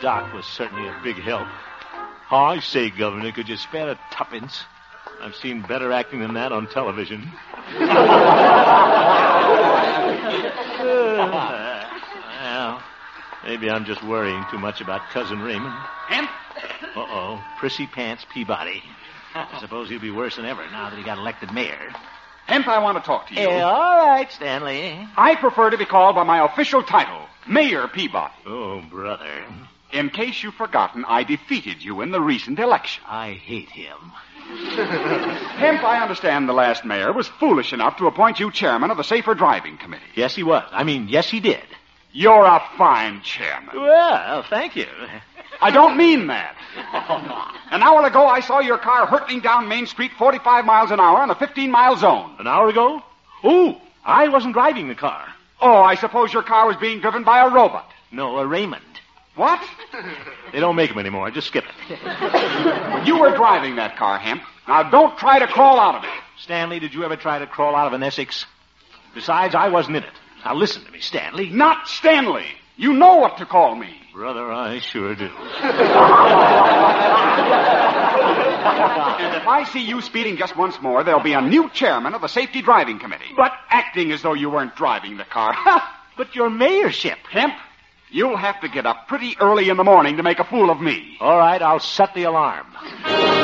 doc was certainly a big help. I say, Governor, could you spare a tuppence? I've seen better acting than that on television. Well, maybe I'm just worrying too much about Cousin Raymond. Hemp? Uh-oh, Prissy Pants Peabody. I suppose he'll be worse than ever now that he got elected mayor. Hemp, I want to talk to you. Yeah, all right, Stanley. I prefer to be called by my official title, Mayor Peabody. Oh, brother. In case you've forgotten, I defeated you in the recent election. I hate him. Hemp, I understand the last mayor was foolish enough to appoint you chairman of the Safer Driving Committee. Yes, he was. Yes, he did. You're a fine chairman. Well, thank you. I don't mean that. An hour ago, I saw your car hurtling down Main Street 45 miles an hour in a 15-mile zone. An hour ago? Oh, I wasn't driving the car. Oh, I suppose your car was being driven by a robot. No, a Raymond. What? They don't make them anymore. Just skip it. You were driving that car, Hemp. Now, don't try to crawl out of it. Stanley, did you ever try to crawl out of an Essex? Besides, I wasn't in it. Now, listen to me, Stanley. Not Stanley. You know what to call me. Brother, I sure do. And if I see you speeding just once more, there'll be a new chairman of the Safety Driving Committee. But acting as though you weren't driving the car. But your mayorship. Hemp, you'll have to get up pretty early in the morning to make a fool of me. All right, I'll set the alarm.